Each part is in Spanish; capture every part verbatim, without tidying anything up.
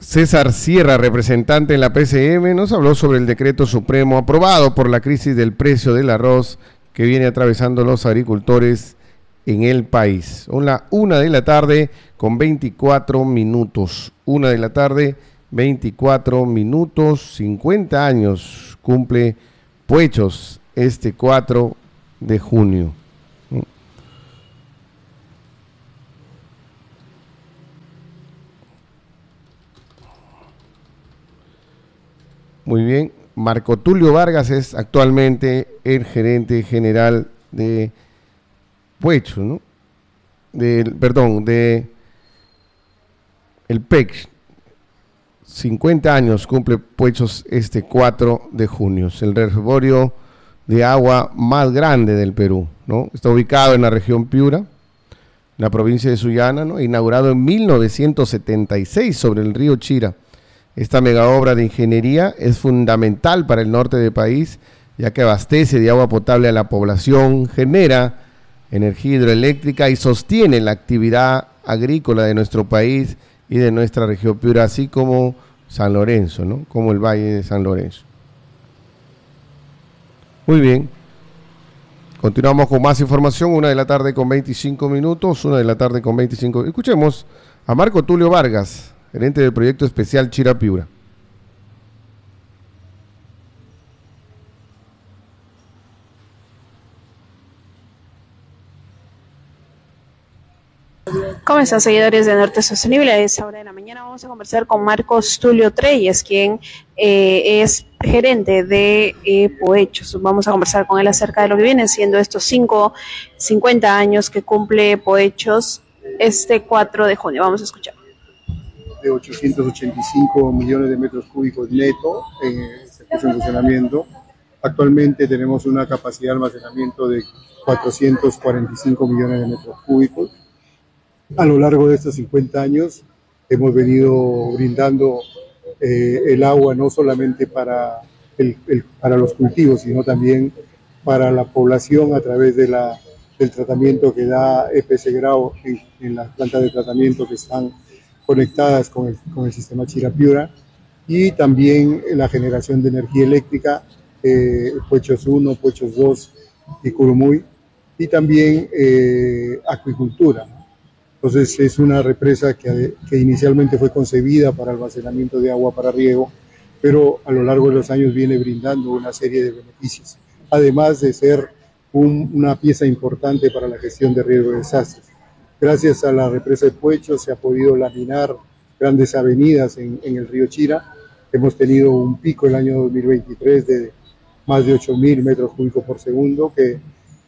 César Sierra, representante en la P C M, nos habló sobre el decreto supremo aprobado por la crisis del precio del arroz que viene atravesando los agricultores en el país. Son las una de la tarde con veinticuatro minutos. Una de la tarde, veinticuatro minutos, cincuenta años cumple Puechos este cuatro de junio. Muy bien, Marco Tulio Vargas es actualmente el gerente general de Puechos, ¿no? De, perdón, de el P E C. cincuenta años cumple Puechos este cuatro de junio. Es el reservorio de agua más grande del Perú, ¿no? Está ubicado en la región Piura, en la provincia de Sullana, ¿no? Inaugurado en mil novecientos setenta y seis sobre el río Chira. Esta mega obra de ingeniería es fundamental para el norte del país, ya que abastece de agua potable a la población, genera energía hidroeléctrica y sostiene la actividad agrícola de nuestro país y de nuestra región Piura, así como San Lorenzo, ¿no? Como el Valle de San Lorenzo. Muy bien. Continuamos con más información, una de la tarde con veinticinco minutos, una de la tarde con veinticinco. Escuchemos a Marco Tulio Vargas, gerente del proyecto especial Chira Piura. ¿Cómo están, seguidores de Norte Sostenible? A esta hora de la mañana vamos a conversar con Marcos Tulio Treyes, quien eh, es gerente de eh, Puechos. Vamos a conversar con él acerca de lo que vienen siendo estos cinco, cincuenta años que cumple Puechos este cuatro de junio. Vamos a escuchar. De ochocientos ochenta y cinco millones de metros cúbicos neto eh, se puso en funcionamiento. Actualmente tenemos una capacidad de almacenamiento de cuatrocientos cuarenta y cinco millones de metros cúbicos. A lo largo de estos cincuenta años hemos venido brindando eh, el agua no solamente para, el, el, para los cultivos, sino también para la población a través de la, del tratamiento que da E P C Grau en, en las plantas de tratamiento que están conectadas con el, con el sistema Chira Piura, y también la generación de energía eléctrica, eh, Puechos uno, Puechos dos y Curumuy, y también eh, acuicultura. Entonces es una represa que, que inicialmente fue concebida para almacenamiento de agua para riego, pero a lo largo de los años viene brindando una serie de beneficios, además de ser un, una pieza importante para la gestión de riesgo de desastres. Gracias a la represa de Puechos se ha podido laminar grandes avenidas en, en el río Chira. Hemos tenido un pico el año dos mil veintitrés de más de ocho mil metros cúbicos por segundo, que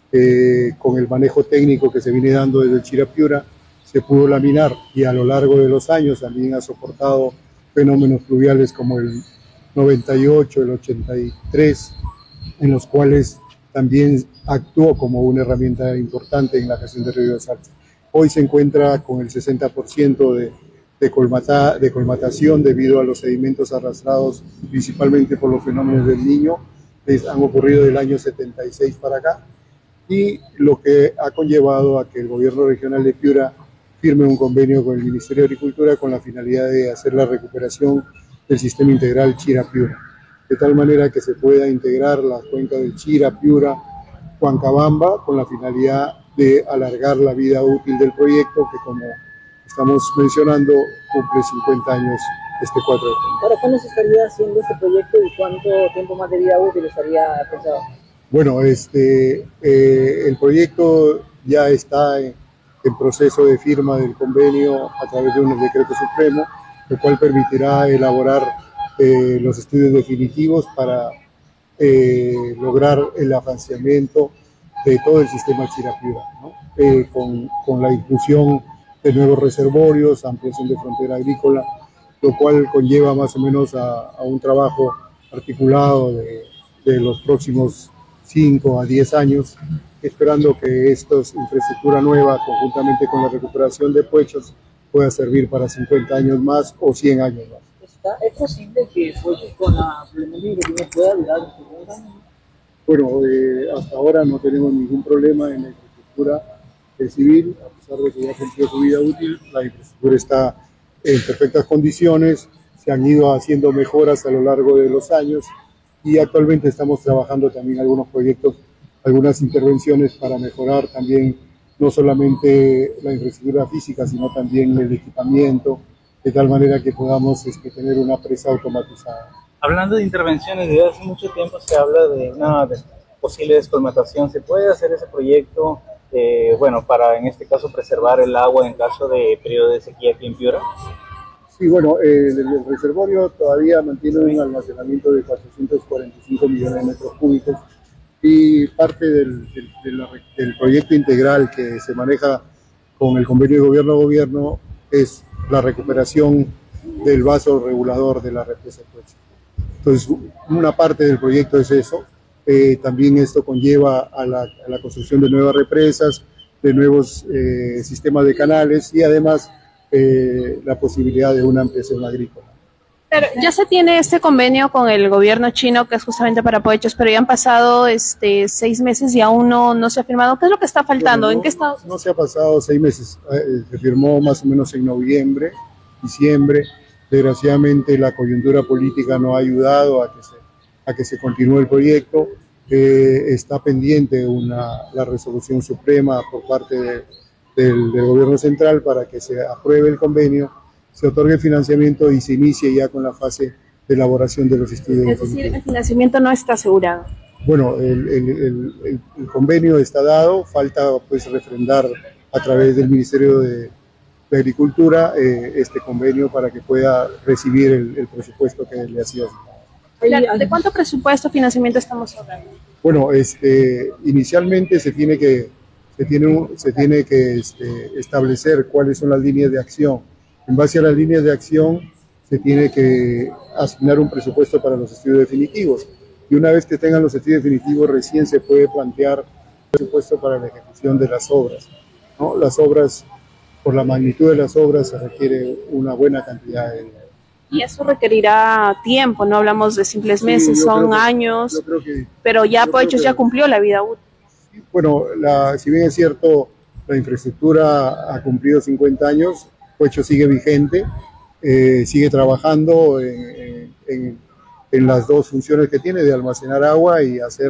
eh, con el manejo técnico que se viene dando desde el Chira Piura se pudo laminar, y a lo largo de los años también ha soportado fenómenos fluviales como el noventa y ocho, el ochenta y tres, en los cuales también actuó como una herramienta importante en la gestión de riesgo de desastres. Hoy se encuentra con el sesenta por ciento de, de, colmata, de colmatación debido a los sedimentos arrastrados principalmente por los fenómenos del Niño, que han ocurrido del año setenta y seis para acá, y lo que ha conllevado a que el gobierno regional de Piura firme un convenio con el Ministerio de Agricultura con la finalidad de hacer la recuperación del sistema integral Chira Piura, de tal manera que se pueda integrar la cuenca del Chira, Piura, Huancabamba, con la finalidad de alargar la vida útil del proyecto, que como estamos mencionando cumple cincuenta años este cuatro de junio. ¿Para cuándo se estaría haciendo este proyecto y cuánto tiempo más de vida útil estaría pensado? Bueno, este, eh, el proyecto ya está en, en proceso de firma del convenio a través de un decreto supremo, lo cual permitirá elaborar eh, los estudios definitivos para eh, lograr el afianzamiento de todo el sistema Chira Piura, ¿no? eh, con, con la inclusión de nuevos reservorios, ampliación de frontera agrícola, lo cual conlleva más o menos a, a un trabajo articulado de, de los próximos cinco a diez años, esperando que esta infraestructura nueva, conjuntamente con la recuperación de Puechos, pueda servir para cincuenta años más o cien años más. ¿Es posible que Puechos con la implementación no pueda durar cincuenta años? Bueno, eh, hasta ahora no tenemos ningún problema en la infraestructura eh, civil, a pesar de que ya cumplió su vida útil. La infraestructura está en perfectas condiciones, se han ido haciendo mejoras a lo largo de los años y actualmente estamos trabajando también algunos proyectos, algunas intervenciones para mejorar también no solamente la infraestructura física, sino también el equipamiento, de tal manera que podamos este, tener una presa automatizada. Hablando de intervenciones, desde hace mucho tiempo se habla de una de posible descolmatación. ¿Se puede hacer ese proyecto, eh, bueno, para en este caso preservar el agua en caso de periodo de sequía aquí en Piura? Sí, bueno, eh, el, el reservorio todavía mantiene un almacenamiento de cuatrocientos cuarenta y cinco millones de metros cúbicos y parte del, del, de la, del proyecto integral que se maneja con el convenio de gobierno a gobierno es la recuperación del vaso regulador de la represa de Puecho. Entonces, una parte del proyecto es eso. Eh, también esto conlleva a la, a la construcción de nuevas represas, de nuevos eh, sistemas de canales y además eh, la posibilidad de una ampliación agrícola. Pero ya se tiene este convenio con el gobierno chino que es justamente para Poechos, pero ya han pasado este, seis meses y aún no, no se ha firmado. ¿Qué es lo que está faltando? Bueno, no, ¿En qué estado? No se ha pasado seis meses. Eh, se firmó más o menos en noviembre, diciembre. Desgraciadamente la coyuntura política no ha ayudado a que se, a que se continúe el proyecto. Eh, está pendiente una, la resolución suprema por parte de, del, del gobierno central para que se apruebe el convenio, se otorgue el financiamiento y se inicie ya con la fase de elaboración de los estudios. Es decir, el financiamiento no está asegurado. Bueno, el, el, el, el convenio está dado, falta pues refrendar a través del Ministerio de, de Agricultura eh, este convenio para que pueda recibir el, el presupuesto que le hacía. ¿De cuánto presupuesto, financiamiento estamos hablando? Bueno, este, inicialmente se tiene que, se tiene, un, se tiene que este, establecer cuáles son las líneas de acción. En base a las líneas de acción se tiene que asignar un presupuesto para los estudios definitivos. Y una vez que tengan los estudios definitivos, recién se puede plantear el presupuesto para la ejecución de las obras, ¿no? Las obras, por la magnitud de las obras, se requiere una buena cantidad de dinero. Y eso requerirá tiempo, no hablamos de simples meses, sí, son que, años, que, pero ya Poechos ya cumplió la vida útil. Bueno, la, si bien es cierto, la infraestructura ha cumplido cincuenta años, Poechos sigue vigente, eh, sigue trabajando en, en, en las dos funciones que tiene, de almacenar agua y hacer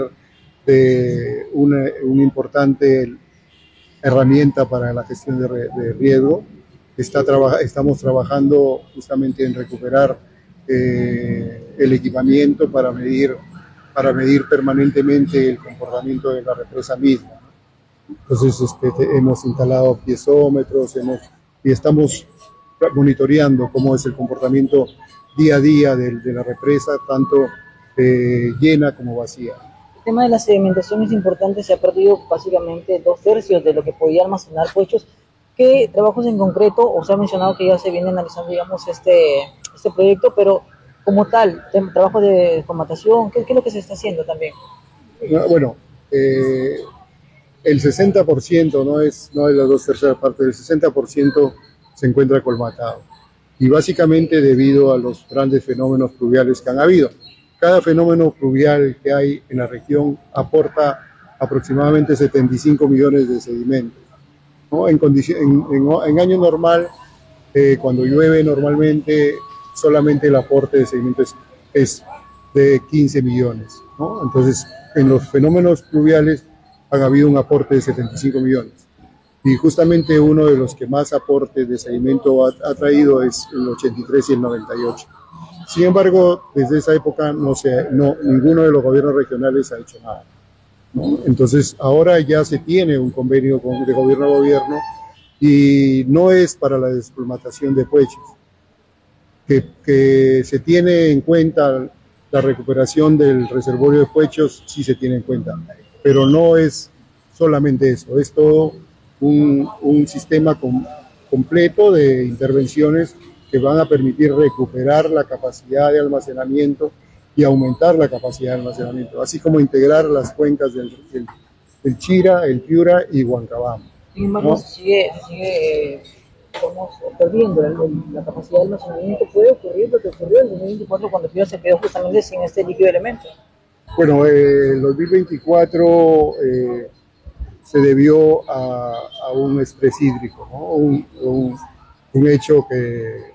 de una, una importante herramienta para la gestión de, de riesgo. Está traba, estamos trabajando justamente en recuperar eh, el equipamiento para medir, para medir permanentemente el comportamiento de la represa misma. Entonces este, te, hemos instalado piezómetros hemos, y estamos monitoreando cómo es el comportamiento día a día de, de la represa, tanto eh, llena como vacía. El tema de la sedimentación es importante, se ha perdido básicamente dos tercios de lo que podía almacenar Poechos. ¿Qué trabajos en concreto, o se ha mencionado que ya se viene analizando, digamos, este, este proyecto, pero como tal, trabajo de formatación, ¿qué, ¿qué es lo que se está haciendo también? Bueno, eh, el sesenta por ciento, no es, no es las dos terceras partes, el sesenta por ciento se encuentra colmatado. Y básicamente debido a los grandes fenómenos pluviales que han habido. Cada fenómeno pluvial que hay en la región aporta aproximadamente setenta y cinco millones de sedimentos. ¿No? En, en, en, en año normal, eh, cuando llueve normalmente, solamente el aporte de sedimento es, es de quince millones. ¿No? Entonces, en los fenómenos pluviales han habido un aporte de setenta y cinco millones. Y justamente uno de los que más aportes de sedimento ha, ha traído es el ochenta y tres y el noventa y ocho. Sin embargo, desde esa época no se, no, ninguno de los gobiernos regionales ha hecho nada. ¿No? Entonces ahora ya se tiene un convenio con, de gobierno a gobierno y no es para la descolmatación de Poechos, que, que se tiene en cuenta la recuperación del reservorio de Poechos, sí se tiene en cuenta, pero no es solamente eso, es todo un, un sistema com, completo de intervenciones que van a permitir recuperar la capacidad de almacenamiento y aumentar la capacidad de almacenamiento, así como integrar las cuencas del, del, del Chira, el Piura y Huancabamba. Sin embargo, ¿no? se sigue, se sigue eh, estamos perdiendo la, la capacidad de almacenamiento. ¿Puede ocurrir lo que ocurrió en dos mil veinticuatro cuando Piura se quedó justamente sin este líquido elemento? Bueno, eh, el dos mil veinticuatro eh, se debió a, a un estrés hídrico, ¿no? un, un, un hecho que,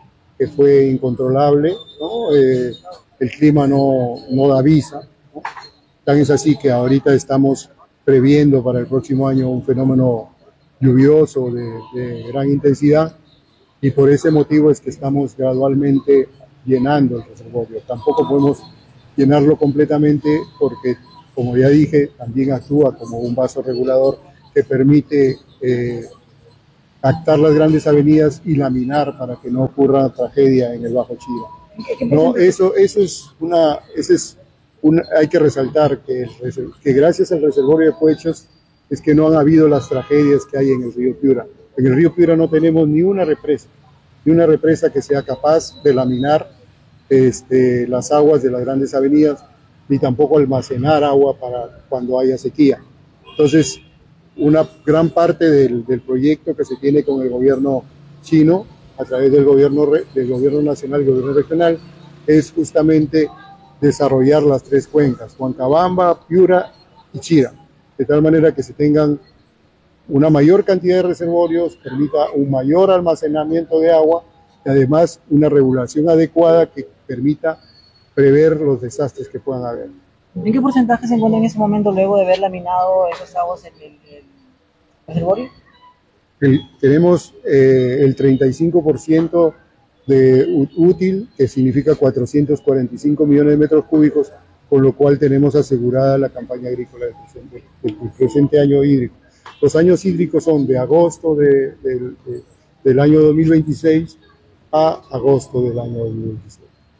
que fue incontrolable, ¿no? Eh, el clima no, no da visa, ¿no? Tan es así que ahorita estamos previendo para el próximo año un fenómeno lluvioso de, de gran intensidad, y por ese motivo es que estamos gradualmente llenando el reservorio. Tampoco podemos llenarlo completamente porque, como ya dije, también actúa como un vaso regulador que permite eh, captar las grandes avenidas y laminar para que no ocurra tragedia en el Bajo Chira. No, eso, eso es una, eso es una, hay que resaltar que, el, que gracias al reservorio de Puechos es que no han habido las tragedias que hay en el río Piura. En el río Piura no tenemos ni una represa, ni una represa que sea capaz de laminar este, las aguas de las grandes avenidas, ni tampoco almacenar agua para cuando haya sequía. Entonces, una gran parte del, del proyecto que se tiene con el gobierno chino, a través del gobierno, del gobierno nacional y gobierno regional, es justamente desarrollar las tres cuencas, Huancabamba, Piura y Chira, de tal manera que se tengan una mayor cantidad de reservorios, permita un mayor almacenamiento de agua y además una regulación adecuada que permita prever los desastres que puedan haber. ¿En qué porcentaje se encuentra en ese momento luego de haber laminado esas aguas en el, el reservorio? El, tenemos eh, el treinta y cinco por ciento de útil, que significa cuatrocientos cuarenta y cinco millones de metros cúbicos, con lo cual tenemos asegurada la campaña agrícola del presente, del presente año hídrico. Los años hídricos son de agosto de, de, de, del año dos mil veintiséis a agosto del año dos mil veintiséis.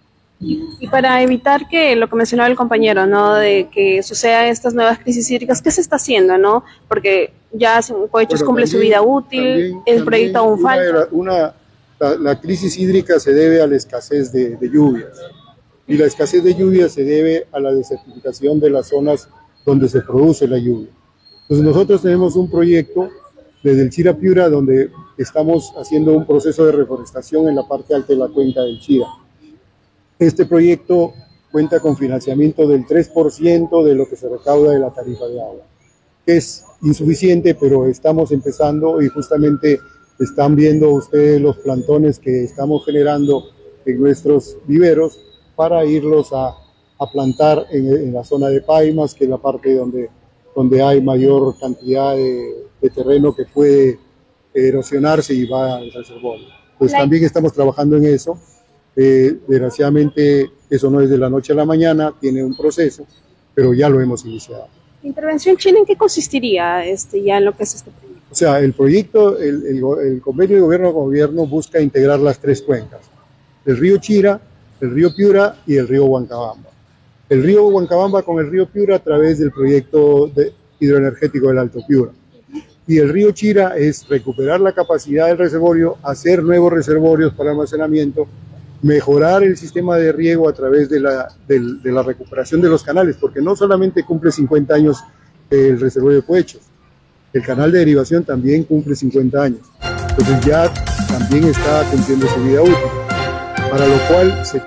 Y para evitar que lo que mencionaba el compañero, ¿no? De que sucedan estas nuevas crisis hídricas, ¿qué se está haciendo, no? Porque ya Puechos bueno, cumple también, su vida útil, también, el también proyecto aún una falta. La, una, la, la crisis hídrica se debe a la escasez de, de lluvias, y la escasez de lluvias se debe a la desertificación de las zonas donde se produce la lluvia. Entonces nosotros tenemos un proyecto desde el Chira Piura donde estamos haciendo un proceso de reforestación en la parte alta de la cuenca del Chira. Este proyecto cuenta con financiamiento del tres por ciento de lo que se recauda de la tarifa de agua. Es insuficiente, pero estamos empezando y justamente están viendo ustedes los plantones que estamos generando en nuestros viveros para irlos a, a plantar en, en la zona de Paimas, que es la parte donde, donde hay mayor cantidad de, de terreno que puede erosionarse y va al reservorio. Pues también estamos trabajando en eso. Eh, desgraciadamente eso no es de la noche a la mañana, tiene un proceso, pero ya lo hemos iniciado. ¿Intervención china en qué consistiría este, ya en lo que es este proyecto? O sea, el proyecto, el, el, el convenio de gobierno a gobierno busca integrar las tres cuencas, el río Chira, el río Piura y el río Huancabamba. El río Huancabamba con el río Piura a través del proyecto de hidroenergético del Alto Piura. Y el río Chira es recuperar la capacidad del reservorio, hacer nuevos reservorios para almacenamiento, mejorar el sistema de riego a través de la, de, de la recuperación de los canales, porque no solamente cumple cincuenta años el reservorio de Puechos, el canal de derivación también cumple cincuenta años, entonces ya también está cumpliendo su vida útil, para lo cual se...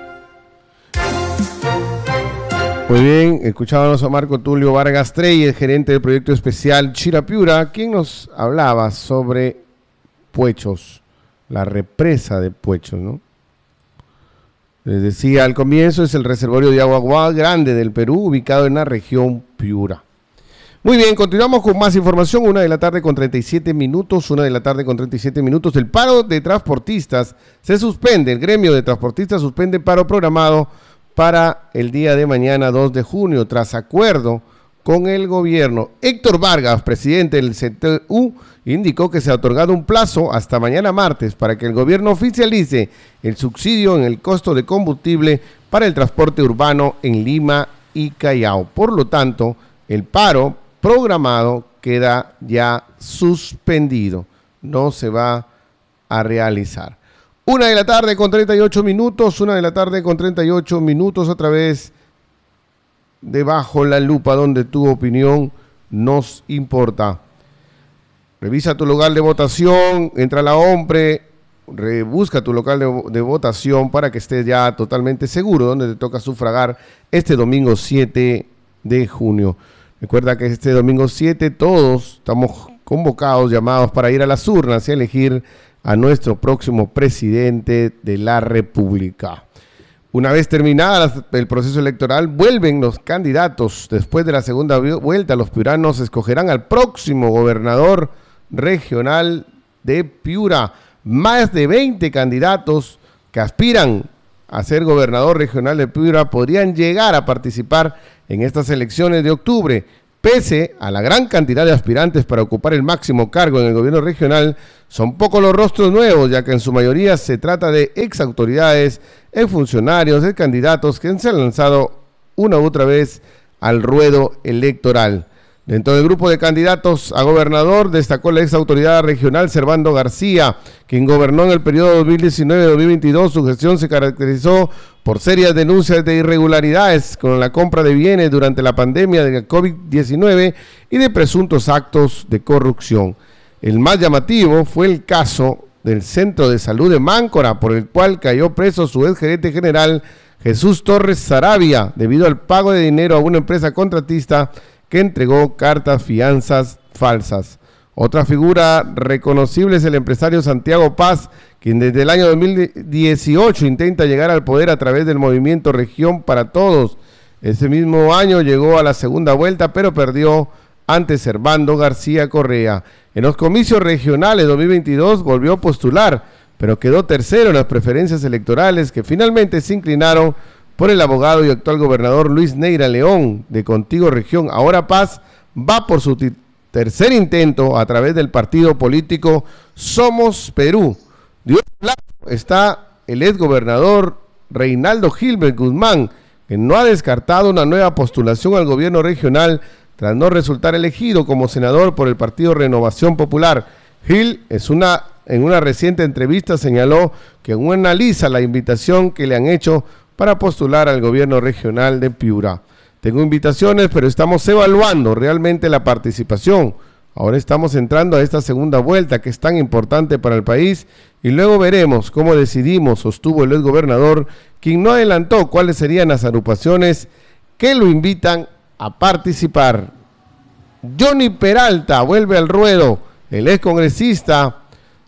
Muy bien, escuchábamos a Marco Tulio Vargas Trey, el gerente del proyecto especial Chira Piura, quien nos hablaba sobre Puechos, la represa de Puechos, ¿no? Les decía al comienzo, es el reservorio de agua más grande del Perú, ubicado en la región Piura. Muy bien, continuamos con más información, una de la tarde con treinta y siete minutos, una de la tarde con treinta y siete minutos. El paro de transportistas se suspende, el gremio de transportistas suspende paro programado para el día de mañana, dos de junio, tras acuerdo con el gobierno. Héctor Vargas, presidente del C T U, indicó que se ha otorgado un plazo hasta mañana martes para que el gobierno oficialice el subsidio en el costo de combustible para el transporte urbano en Lima y Callao. Por lo tanto, el paro programado queda ya suspendido, no se va a realizar. Una de la tarde con treinta y ocho minutos, una de la tarde con treinta y ocho minutos, otra vez de Bajo la Lupa, donde tu opinión nos importa. Revisa tu local de votación, entra a la OMPRE, rebusca tu local de, de votación para que estés ya totalmente seguro donde te toca sufragar este domingo siete de junio. Recuerda que este domingo siete todos estamos convocados, llamados para ir a las urnas y elegir a nuestro próximo presidente de la República. Una vez terminada el proceso electoral, vuelven los candidatos. Después de la segunda vuelta, los piuranos escogerán al próximo gobernador regional de Piura. Más de veinte candidatos que aspiran a ser gobernador regional de Piura podrían llegar a participar en estas elecciones de octubre. Pese a la gran cantidad de aspirantes para ocupar el máximo cargo en el gobierno regional, son pocos los rostros nuevos, ya que en su mayoría se trata de ex autoridades, ex funcionarios, ex candidatos que se han lanzado una u otra vez al ruedo electoral. Dentro del grupo de candidatos a gobernador destacó la ex autoridad regional Servando García, quien gobernó en el periodo dos mil diecinueve a dos mil veintidós. Su gestión se caracterizó por serias denuncias de irregularidades con la compra de bienes durante la pandemia de COVID diecinueve y de presuntos actos de corrupción. El más llamativo fue el caso del Centro de Salud de Máncora, por el cual cayó preso su ex gerente general Jesús Torres Sarabia, debido al pago de dinero a una empresa contratista que entregó cartas fianzas falsas. Otra figura reconocible es el empresario Santiago Paz, quien desde el año dos mil dieciocho intenta llegar al poder a través del movimiento Región para Todos. Ese mismo año llegó a la segunda vuelta, pero perdió ante Servando García Correa. En los comicios regionales dos mil veintidós volvió a postular, pero quedó tercero en las preferencias electorales, que finalmente se inclinaron por el abogado y actual gobernador Luis Neira León, de Contigo Región. Ahora Paz va por su tercer intento a través del partido político Somos Perú. De otro lado está el exgobernador Reinaldo Gilbert Guzmán, que no ha descartado una nueva postulación al gobierno regional tras no resultar elegido como senador por el partido Renovación Popular. Gil es una, en una reciente entrevista señaló que aún analiza la invitación que le han hecho para postular al gobierno regional de Piura. Tengo invitaciones, pero estamos evaluando realmente la participación. Ahora estamos entrando a esta segunda vuelta que es tan importante para el país y luego veremos cómo decidimos, sostuvo el exgobernador, quien no adelantó cuáles serían las agrupaciones que lo invitan a participar. Johnny Peralta vuelve al ruedo, el excongresista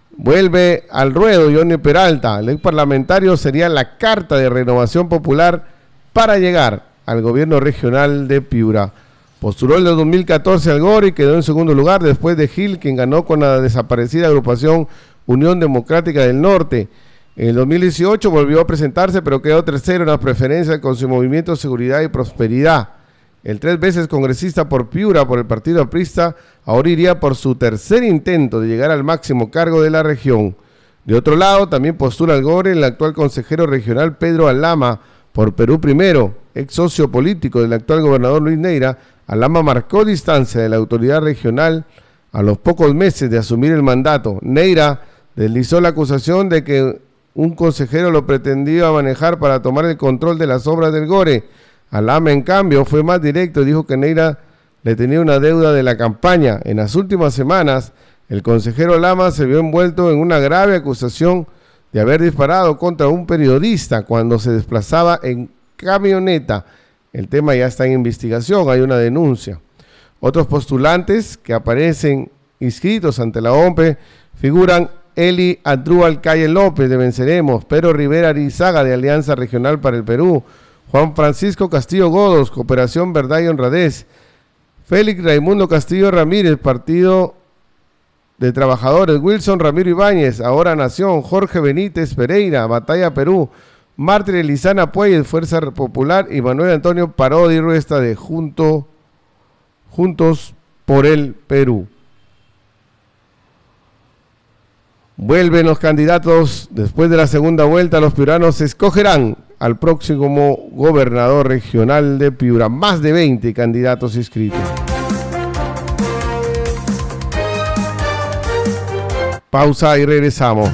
vuelve al ruedo. Johnny Peralta, el ex parlamentario, sería la carta de Renovación Popular para llegar al gobierno regional de Piura. Postuló el de dos mil catorce al Gore y quedó en segundo lugar después de Gil, quien ganó con la desaparecida agrupación Unión Democrática del Norte. En el dos mil dieciocho volvió a presentarse, pero quedó tercero en las preferencias con su movimiento Seguridad y Prosperidad. El tres veces congresista por Piura por el partido aprista ahora iría por su tercer intento de llegar al máximo cargo de la región. De otro lado, también postula al Gore el actual consejero regional Pedro Alama por Perú Primero, ex socio político del actual gobernador Luis Neira. Alama marcó distancia de la autoridad regional a los pocos meses de asumir el mandato. Neira deslizó la acusación de que un consejero lo pretendía manejar para tomar el control de las obras del Gore. Alama, en cambio, fue más directo y dijo que Neira le tenía una deuda de la campaña. En las últimas semanas, el consejero Alama se vio envuelto en una grave acusación de haber disparado contra un periodista cuando se desplazaba en camioneta. El tema ya está en investigación, hay una denuncia. Otros postulantes que aparecen inscritos ante la O M P E figuran Eli Adrúbal Calle López de Venceremos, Pedro Rivera Arizaga de Alianza Regional para el Perú, Juan Francisco Castillo Godos, Cooperación Verdad y Honradez, Félix Raimundo Castillo Ramírez, Partido de Trabajadores, Wilson Ramiro Ibáñez, Ahora Nación, Jorge Benítez Pereira, Batalla Perú, Mártir Elizana Pueyes, Fuerza Popular, y Manuel Antonio Parodi Ruesta de Junto, Juntos por el Perú. Vuelven los candidatos. Después de la segunda vuelta, los piuranos escogerán al próximo gobernador regional de Piura. Más de veinte candidatos inscritos. Pausa y regresamos.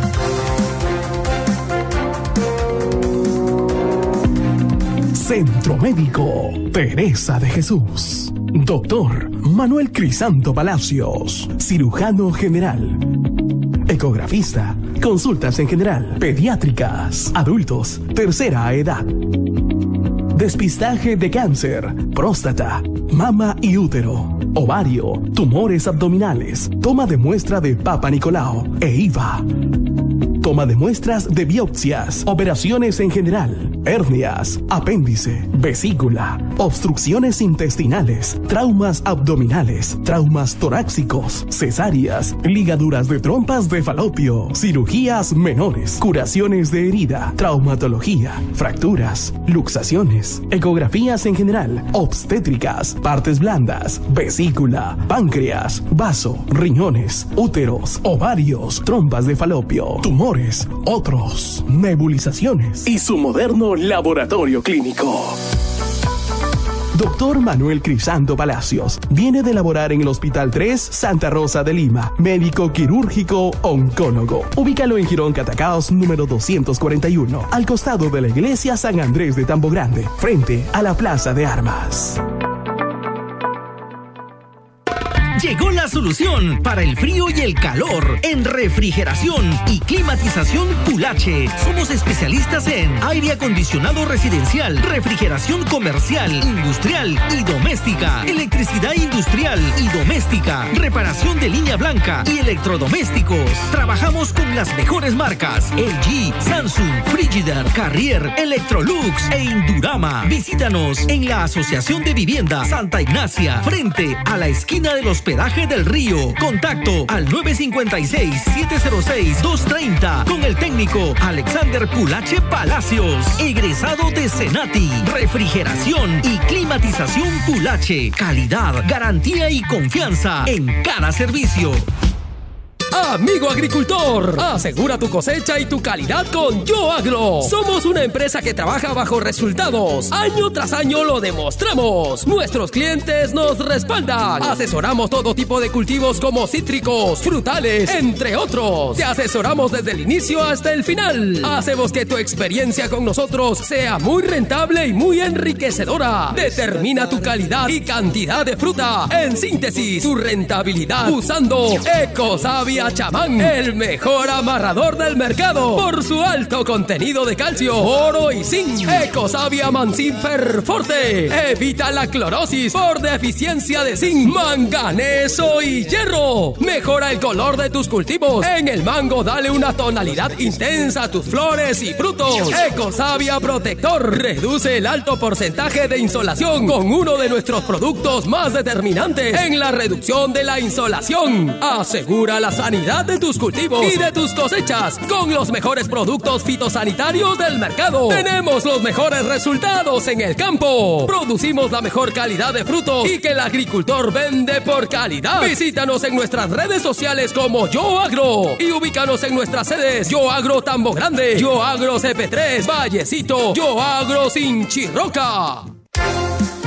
Centro Médico Teresa de Jesús. Doctor Manuel Crisanto Palacios, cirujano general. Ecografista, consultas en general, pediátricas, adultos, tercera edad. Despistaje de cáncer, próstata, mama y útero, ovario, tumores abdominales, toma de muestra de Papa Nicolau e I V A. toma de muestras de biopsias, operaciones en general, hernias, apéndice, vesícula, obstrucciones intestinales, traumas abdominales, traumas torácicos, cesáreas, ligaduras de trompas de falopio, cirugías menores, curaciones de herida, traumatología, fracturas, luxaciones, ecografías en general, obstétricas, partes blandas, vesícula, páncreas, vaso, riñones, úteros, ovarios, trompas de falopio, tumores, otros, nebulizaciones y su moderno laboratorio clínico. Doctor Manuel Crisanto Palacios viene de laborar en el Hospital tres Santa Rosa de Lima, médico quirúrgico oncólogo. Ubícalo en Girón Catacaos número doscientos cuarenta y uno, al costado de la iglesia San Andrés de Tambo Grande, frente a la Plaza de Armas. Llegó la solución para el frío y el calor en refrigeración y climatización Pulache. Somos especialistas en aire acondicionado residencial, refrigeración comercial, industrial y doméstica, electricidad industrial y doméstica, reparación de línea blanca y electrodomésticos. Trabajamos con las mejores marcas: L G, Samsung, Frigidaire, Carrier, Electrolux e Indurama. Visítanos en la Asociación de Vivienda Santa Ignacia, frente a la esquina del Hospedaje del Río. Contacto al nueve cinco seis, siete cero seis, dos tres cero con el técnico Alexander Pulache Palacios, egresado de Senati. Refrigeración y climatización Pulache. Calidad, garantía y confianza en cada servicio. Amigo agricultor, asegura tu cosecha y tu calidad con YoAgro. Somos una empresa que trabaja bajo resultados. Año tras año lo demostramos. Nuestros clientes nos respaldan. Asesoramos todo tipo de cultivos como cítricos, frutales, entre otros. Te asesoramos desde el inicio hasta el final. Hacemos que tu experiencia con nosotros sea muy rentable y muy enriquecedora. Determina tu calidad y cantidad de fruta. En síntesis, tu rentabilidad usando Ecosavia Chamán, el mejor amarrador del mercado por su alto contenido de calcio, oro y zinc. Ecosavia Mancinfer Forte evita la clorosis por deficiencia de zinc, manganeso y hierro. Mejora el color de tus cultivos. En el mango dale una tonalidad intensa a tus flores y frutos. Ecosavia Protector reduce el alto porcentaje de insolación con uno de nuestros productos más determinantes en la reducción de la insolación. Asegura la sanidad de tus cultivos y de tus cosechas con los mejores productos fitosanitarios del mercado. Tenemos los mejores resultados en el campo. Producimos la mejor calidad de frutos y que el agricultor vende por calidad. Visítanos en nuestras redes sociales como YoAgro y ubícanos en nuestras sedes: YoAgro Tambo Grande, YoAgro C P tres, Vallecito, YoAgro Sinchirroca.